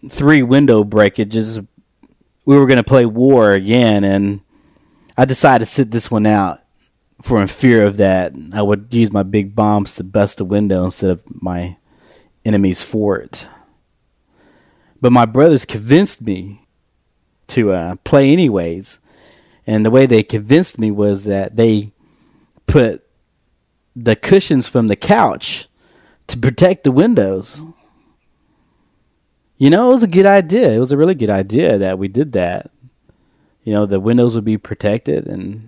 three window breakages. We were going to play war again, and I decided to sit this one out for in fear of that. I would use my big bombs to bust the window instead of my enemy's fort. But my brothers convinced me to play anyways. And the way they convinced me was that they put the cushions from the couch to protect the windows. You know, it was a good idea. It was a really good idea that we did that. You know, the windows would be protected, and